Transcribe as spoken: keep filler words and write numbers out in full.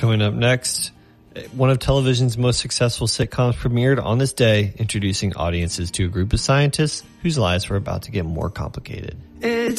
Coming up next, one of television's most successful sitcoms premiered on this day, introducing audiences to a group of scientists whose lives were about to get more complicated. It's